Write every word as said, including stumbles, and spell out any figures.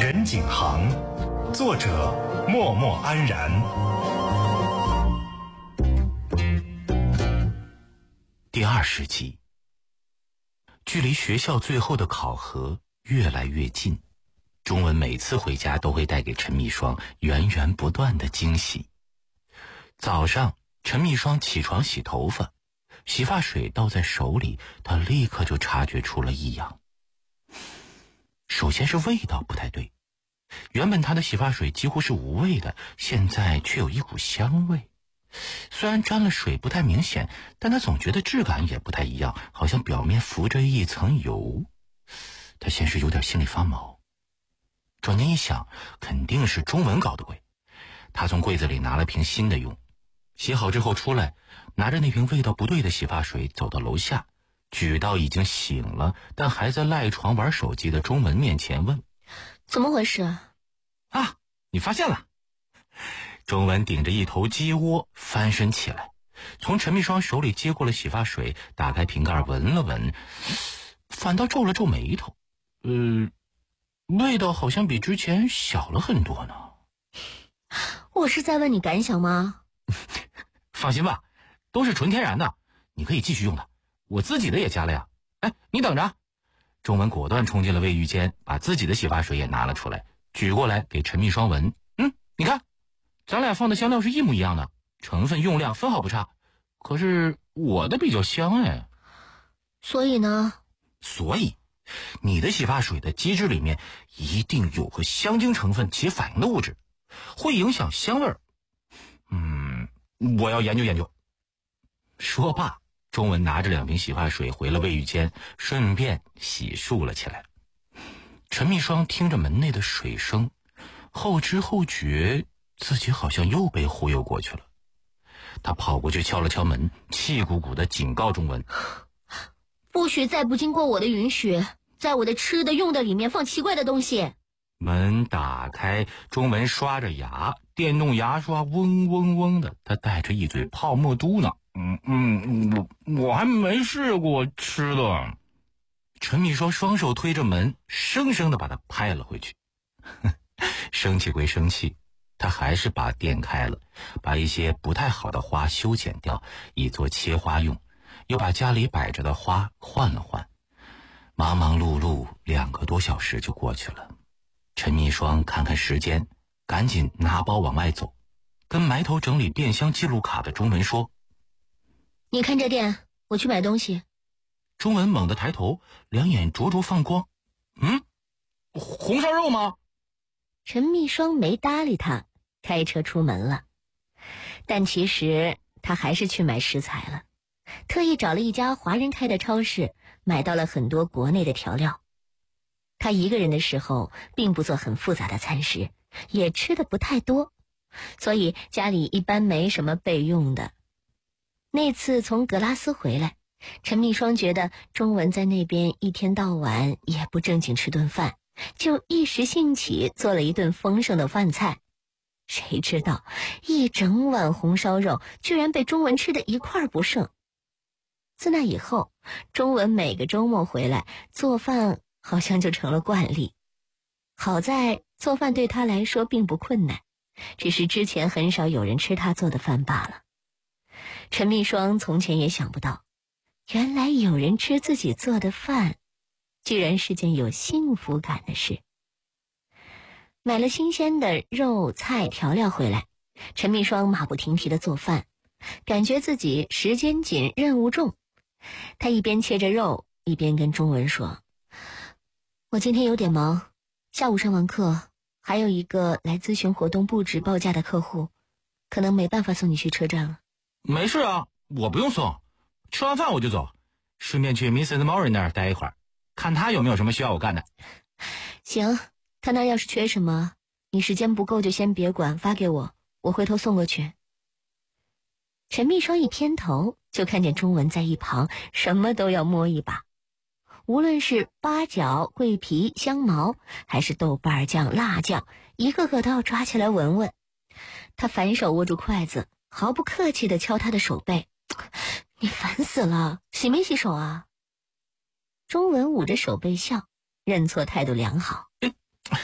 任景航，作者默默安然。 第二十集，距离学校最后的考核越来越近，钟文每次回家都会带给陈蜜霜源源不断的惊喜。早上，陈蜜霜起床洗头发，洗发水倒在手里，她立刻就察觉出了异样。首先是味道不太对，原本她的洗发水几乎是无味的，现在却有一股香味。虽然沾了水不太明显，但她总觉得质感也不太一样，好像表面浮着一层油。她先是有点心里发毛，转念一想，肯定是钟文搞的鬼。她从柜子里拿了瓶新的用，洗好之后出来，拿着那瓶味道不对的洗发水走到楼下，举到已经醒了但还在赖床玩手机的钟文面前问： 怎么回事啊？你发现了？钟文顶着一头鸡窝翻身起来，从陈蜜霜手里接过了洗发水，打开瓶盖闻了闻，反倒皱了皱眉头。呃，味道好像比之前小了很多呢。 我是在问你感想吗？ 放心吧，都是纯天然的，你可以继续用的，我自己的也加了呀。哎，你等着。钟文果断冲进了卫浴间，把自己的洗发水也拿了出来，举过来给陈蜜霜闻。嗯，你看，咱俩放的香料是一模一样的，成分用量分毫不差，可是我的比较香哎。 所以呢？ 所以你的洗发水的机制里面一定有和香精成分起反应的物质，会影响香味儿。嗯，我要研究研究。说罢，钟文拿着两瓶洗发水回了卫浴间，顺便洗漱了起来。陈蜜霜听着门内的水声，后知后觉自己好像又被忽悠过去了。他跑过去敲了敲门，气鼓鼓地警告钟文： 不许再不经过我的允许，在我的吃的用的里面放奇怪的东西。 门打开，钟文刷着牙，电动牙刷嗡嗡嗡的，他带着一嘴泡沫嘟囔：嗯嗯，我我还没试过吃的。陈蜜霜双手推着门，生生的把他拍了回去。生气归生气，他还是把店开了，把一些不太好的花修剪掉，以做切花用，又把家里摆着的花换了换。忙忙碌碌两个多小时就过去了。陈蜜霜看看时间，赶紧拿包往外走，跟埋头整理变相记录卡的钟文说： 你看这店，我去买东西。 钟文猛地抬头，两眼灼灼放光。嗯，红烧肉吗？ 陈蜜霜没搭理他，开车出门了。但其实他还是去买食材了，特意找了一家华人开的超市，买到了很多国内的调料。他一个人的时候并不做很复杂的餐食，也吃的不太多，所以家里一般没什么备用的。那次从格拉斯回来，陈蜜霜觉得钟文在那边一天到晚也不正经吃顿饭，就一时兴起做了一顿丰盛的饭菜。谁知道一整碗红烧肉居然被钟文吃得一块不剩。自那以后，钟文每个周末回来做饭好像就成了惯例。好在做饭对他来说并不困难，只是之前很少有人吃他做的饭罢了。陈蜜霜从前也想不到，原来有人吃自己做的饭，居然是件有幸福感的事。买了新鲜的肉菜调料回来，陈蜜霜马不停蹄地做饭，感觉自己时间紧任务重。他一边切着肉，一边跟钟文说：我今天有点忙，下午上完课，还有一个来咨询活动布置报价的客户，可能没办法送你去车站了。 没事啊，我不用送，吃完饭我就走，顺便去 missus Mori 那儿待一会儿，看他有没有什么需要我干的。 行，他那儿要是缺什么，你时间不够就先别管，发给我，我回头送过去。陈蜜霜一偏头，就看见钟文在一旁什么都要摸一把，无论是八角、桂皮、香茅，还是豆瓣酱、辣酱，一个个都要抓起来闻闻。他反手握住筷子，毫不客气地敲他的手背：你烦死了，洗没洗手啊？钟文捂着手背笑，认错态度良好。